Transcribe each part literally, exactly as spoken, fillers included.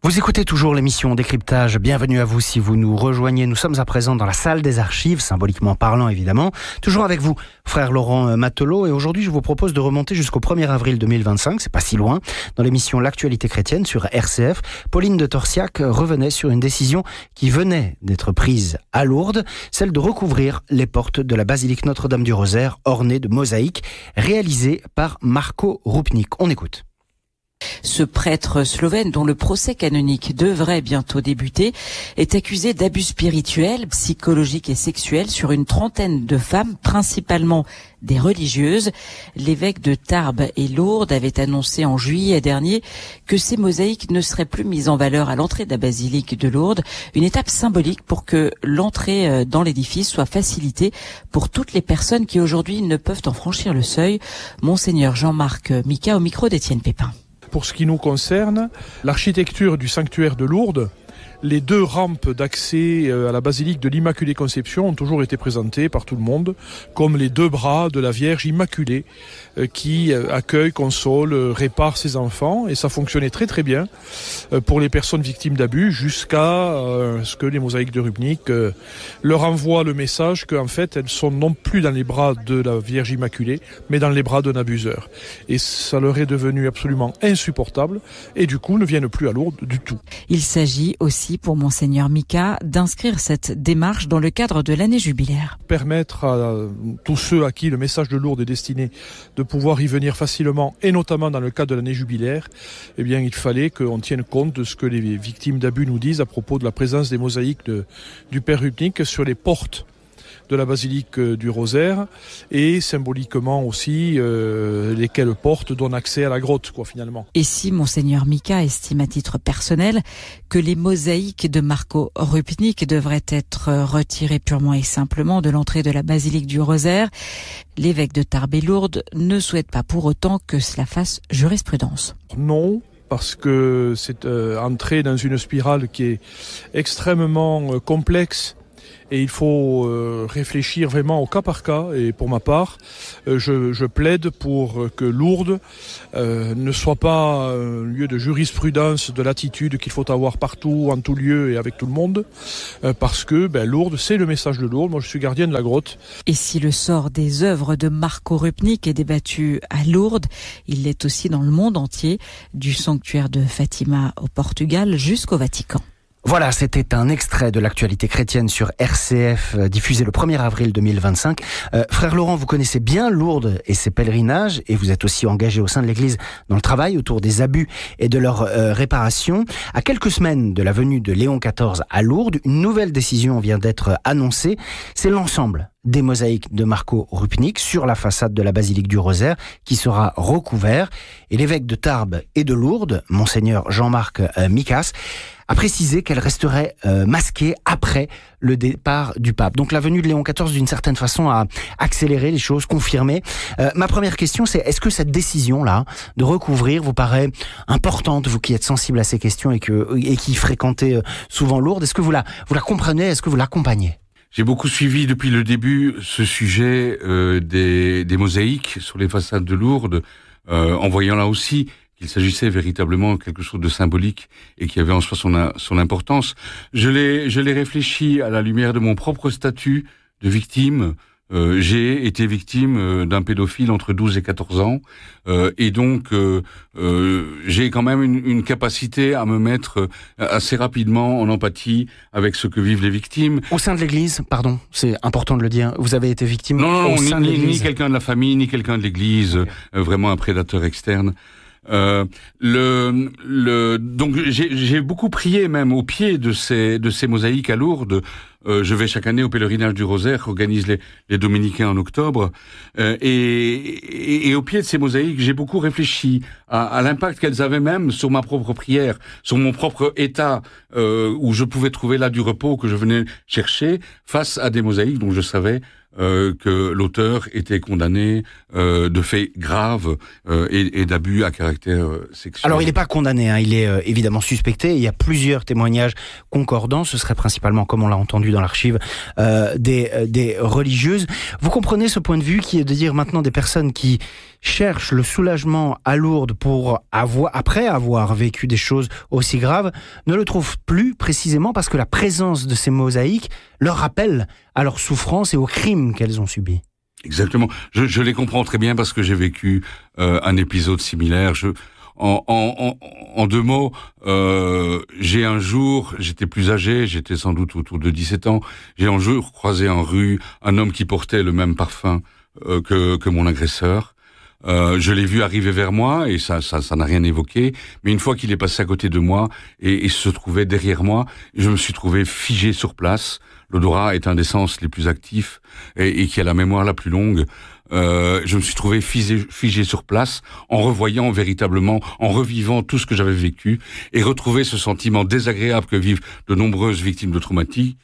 Vous écoutez toujours l'émission Décryptage. Bienvenue à vous si vous nous rejoignez. Nous sommes à présent dans la salle des archives, symboliquement parlant évidemment. Toujours avec vous, frère Laurent Matelot. Et aujourd'hui, je vous propose de remonter jusqu'au premier avril deux mille vingt-cinq. C'est pas si loin. Dans l'émission L'actualité chrétienne sur R C F, Pauline de Torsiac revenait sur une décision qui venait d'être prise à Lourdes, celle de recouvrir les portes de la basilique Notre-Dame du Rosaire ornées de mosaïques réalisées par Marko Rupnik. On écoute. Ce prêtre slovène, dont le procès canonique devrait bientôt débuter, est accusé d'abus spirituels, psychologiques et sexuels sur une trentaine de femmes, principalement des religieuses. L'évêque de Tarbes et Lourdes avait annoncé en juillet dernier que ces mosaïques ne seraient plus mises en valeur à l'entrée de la basilique de Lourdes, une étape symbolique pour que l'entrée dans l'édifice soit facilitée pour toutes les personnes qui aujourd'hui ne peuvent en franchir le seuil. Monseigneur Jean-Marc Mika au micro d'Étienne Pépin. Pour ce qui nous concerne, l'architecture du sanctuaire de Lourdes, les deux rampes d'accès à la basilique de l'Immaculée Conception ont toujours été présentées par tout le monde comme les deux bras de la Vierge Immaculée qui accueille, console, répare ses enfants. Et ça fonctionnait très très bien pour les personnes victimes d'abus jusqu'à ce que les mosaïques de Rupnik leur envoient le message qu'en fait elles sont non plus dans les bras de la Vierge Immaculée mais dans les bras d'un abuseur. Et ça leur est devenu absolument insupportable et du coup ne viennent plus à Lourdes du tout. Il s'agit aussi pour Monseigneur Mika d'inscrire cette démarche dans le cadre de l'année jubilaire. Permettre à tous ceux à qui le message de Lourdes est destiné de pouvoir y venir facilement, et notamment dans le cadre de l'année jubilaire, eh bien il fallait qu'on tienne compte de ce que les victimes d'abus nous disent à propos de la présence des mosaïques de, du Père Rupnik sur les portes de la basilique du Rosaire et symboliquement aussi euh, lesquelles portes donnent accès à la grotte, quoi, finalement. Et si Monseigneur Mika estime à titre personnel que les mosaïques de Marko Rupnik devraient être retirées purement et simplement de l'entrée de la basilique du Rosaire, l'évêque de Tarbes et Lourdes ne souhaite pas pour autant que cela fasse jurisprudence. Non, parce que c'est euh, entrer dans une spirale qui est extrêmement euh, complexe. Et il faut euh, réfléchir vraiment au cas par cas. Et pour ma part, euh, je, je plaide pour que Lourdes euh, ne soit pas un lieu de jurisprudence de l'attitude qu'il faut avoir partout, en tout lieu et avec tout le monde. Euh, parce que ben, Lourdes, c'est le message de Lourdes. Moi, je suis gardien de la grotte. Et si le sort des œuvres de Marko Rupnik est débattu à Lourdes, il l'est aussi dans le monde entier, du sanctuaire de Fatima au Portugal jusqu'au Vatican. Voilà, c'était un extrait de l'actualité chrétienne sur R C F, euh, diffusé le premier avril deux mille vingt-cinq. Euh, frère Laurent, vous connaissez bien Lourdes et ses pèlerinages, et vous êtes aussi engagé au sein de l'Église dans le travail autour des abus et de leur euh, réparation. À quelques semaines de la venue de Léon quatorze à Lourdes, une nouvelle décision vient d'être annoncée. C'est l'ensemble des mosaïques de Marko Rupnik sur la façade de la basilique du Rosaire qui sera recouvert. Et l'évêque de Tarbes et de Lourdes, Monseigneur Jean-Marc euh, Mikas, a précisé qu'elle resterait euh, masquée après le départ du pape. Donc la venue de Léon quatorze, d'une certaine façon, a accéléré les choses, confirmé. Euh, ma première question, c'est est-ce que cette décision-là de recouvrir vous paraît importante, vous qui êtes sensible à ces questions et, que, et qui fréquentez souvent Lourdes, est-ce que vous la, vous la comprenez, est-ce que vous l'accompagnez ? J'ai beaucoup suivi depuis le début ce sujet euh, des, des mosaïques sur les façades de Lourdes, euh, en voyant là aussi qu'il s'agissait véritablement de quelque chose de symbolique et qui avait en soi son, son importance. Je l'ai, je l'ai réfléchi à la lumière de mon propre statut de victime. Euh, j'ai été victime euh, d'un pédophile entre douze et quatorze ans, euh, et donc euh, euh, j'ai quand même une, une capacité à me mettre euh, assez rapidement en empathie avec ce que vivent les victimes. Au sein de l'Église, pardon, c'est important de le dire, vous avez été victime non, non, au non, sein ni, de l'Église. Ni quelqu'un de la famille, ni quelqu'un de l'Église, okay. euh, vraiment un prédateur externe. Euh, le, le, donc j'ai, j'ai beaucoup prié même au pied de ces, de ces mosaïques à Lourdes. Euh, je vais chaque année au pèlerinage du Rosaire qu'organisent les, les Dominicains en octobre. Euh, et, et, et au pied de ces mosaïques, j'ai beaucoup réfléchi à, à l'impact qu'elles avaient même sur ma propre prière, sur mon propre état, euh, où je pouvais trouver là du repos que je venais chercher face à des mosaïques dont je savais Euh, que l'auteur était condamné euh, de faits graves euh, et, et d'abus à caractère euh, sexuel. Alors il n'est pas condamné, hein, il est euh, évidemment suspecté. Il y a plusieurs témoignages concordants. Ce serait principalement, comme on l'a entendu dans l'archive, euh, des, euh, des religieuses. Vous comprenez ce point de vue qui est de dire maintenant des personnes qui cherchent le soulagement à Lourdes pour avoir, après avoir vécu des choses aussi graves, ne le trouvent plus précisément parce que la présence de ces mosaïques leur rappelle à leurs souffrances et aux crimes qu'elles ont subis. Exactement. Je, je les comprends très bien parce que j'ai vécu euh, un épisode similaire. Je, en, en, en, en deux mots, euh, j'ai un jour, j'étais plus âgé, j'étais sans doute autour de dix-sept ans, j'ai un jour croisé en rue un homme qui portait le même parfum euh, que, que mon agresseur. Euh, je l'ai vu arriver vers moi et ça, ça, ça n'a rien évoqué. Mais une fois qu'il est passé à côté de moi et, et se trouvait derrière moi, je me suis trouvé figé sur place. L'odorat est un des sens les plus actifs et, et qui a la mémoire la plus longue. Euh, je me suis trouvé figé, figé sur place en revoyant véritablement, en revivant tout ce que j'avais vécu et retrouver ce sentiment désagréable que vivent de nombreuses victimes de traumatisme,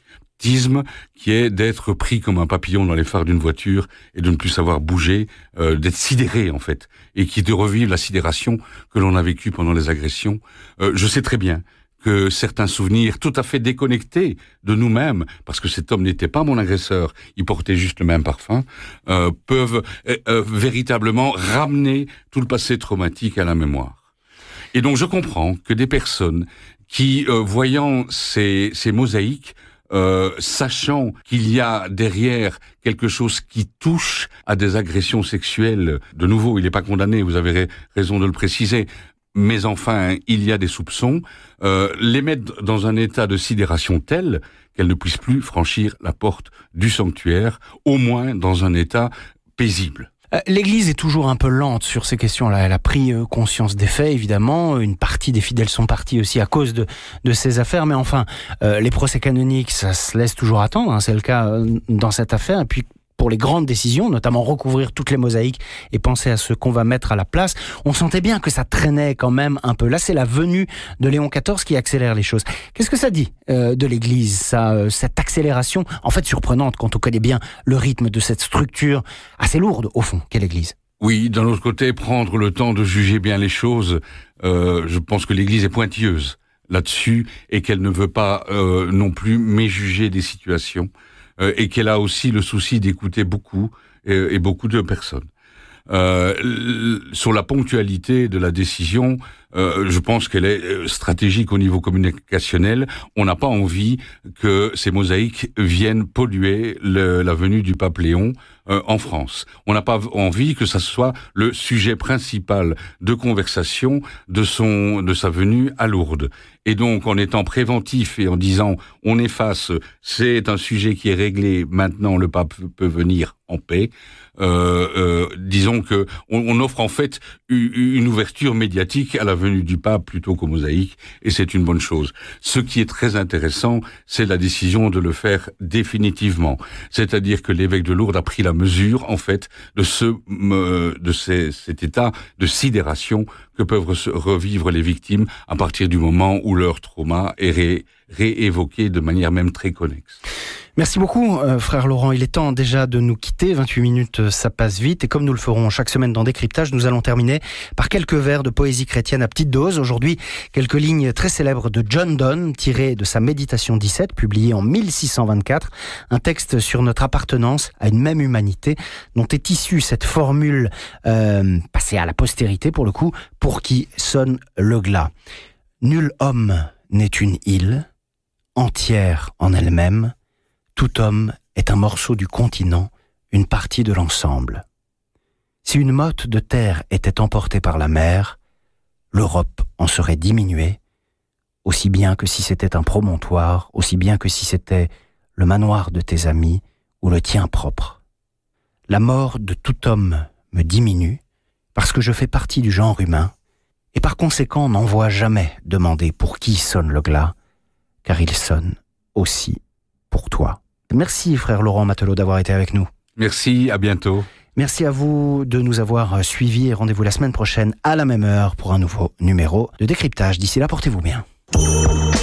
qui est d'être pris comme un papillon dans les phares d'une voiture et de ne plus savoir bouger, euh, d'être sidéré en fait, et qui de revivre la sidération que l'on a vécue pendant les agressions. Euh, je sais très bien que certains souvenirs tout à fait déconnectés de nous-mêmes, parce que cet homme n'était pas mon agresseur, il portait juste le même parfum, euh, peuvent euh, euh, véritablement ramener tout le passé traumatique à la mémoire. Et donc je comprends que des personnes qui, euh, voyant ces, ces mosaïques, Euh, sachant qu'il y a derrière quelque chose qui touche à des agressions sexuelles, de nouveau, il n'est pas condamné, vous avez raison de le préciser, mais enfin, il y a des soupçons, euh, les mettre dans un état de sidération tel qu'elles ne puissent plus franchir la porte du sanctuaire, au moins dans un état paisible. L'Église est toujours un peu lente sur ces questions-là. Elle a pris conscience des faits, évidemment. Une partie des fidèles sont partis aussi à cause de, de ces affaires. Mais enfin, euh, les procès canoniques, ça se laisse toujours attendre. Hein. C'est le cas dans cette affaire. Et puis, pour les grandes décisions, notamment recouvrir toutes les mosaïques et penser à ce qu'on va mettre à la place, on sentait bien que ça traînait quand même un peu. Là, c'est la venue de Léon quatorze qui accélère les choses. Qu'est-ce que ça dit euh, de l'Église, ça, euh, cette accélération, en fait surprenante quand on connaît bien le rythme de cette structure assez lourde, au fond, qu'est l'Église? Oui, d'un autre côté, prendre le temps de juger bien les choses, euh, je pense que l'Église est pointilleuse là-dessus et qu'elle ne veut pas euh, non plus méjuger des situations. Euh, et qu'elle a aussi le souci d'écouter beaucoup et, et beaucoup de personnes. Euh, l- sur la ponctualité de la décision, euh, je pense qu'elle est stratégique au niveau communicationnel. On n'a pas envie que ces mosaïques viennent polluer le, la venue du pape Léon euh, en France. On n'a pas envie que ça soit le sujet principal de conversation de son de sa venue à Lourdes. Et donc, en étant préventif et en disant on efface, c'est un sujet qui est réglé, maintenant le pape peut venir en paix. Euh, euh, disons que on, on offre en fait une, une ouverture médiatique à la venue du pape plutôt qu'aux mosaïques, et c'est une bonne chose. Ce qui est très intéressant, c'est la décision de le faire définitivement. C'est-à-dire que l'évêque de Lourdes a pris la mesure, en fait, de ce euh, de ces, cet état de sidération que peuvent re- revivre les victimes à partir du moment où leur trauma est ré- réévoqué de manière même très connexe. Merci beaucoup, euh, frère Laurent. Il est temps déjà de nous quitter. vingt-huit minutes, ça passe vite. Et comme nous le ferons chaque semaine dans Décryptage, nous allons terminer par quelques vers de poésie chrétienne à petite dose. Aujourd'hui, quelques lignes très célèbres de John Donne, tirées de sa Méditation dix-sept, publiée en mille six cent vingt-quatre. Un texte sur notre appartenance à une même humanité, dont est issue cette formule euh, passée à la postérité, pour le coup, pour qui sonne le glas. Nul homme n'est une île, entière en elle-même. Tout homme est un morceau du continent, une partie de l'ensemble. Si une motte de terre était emportée par la mer, l'Europe en serait diminuée, aussi bien que si c'était un promontoire, aussi bien que si c'était le manoir de tes amis ou le tien propre. La mort de tout homme me diminue, parce que je fais partie du genre humain, et par conséquent n'envoie jamais demander pour qui sonne le glas, car il sonne aussi pour toi. Merci, frère Laurent Matelot, d'avoir été avec nous. Merci, à bientôt. Merci à vous de nous avoir suivis et rendez-vous la semaine prochaine à la même heure pour un nouveau numéro de Décryptage. D'ici là, portez-vous bien.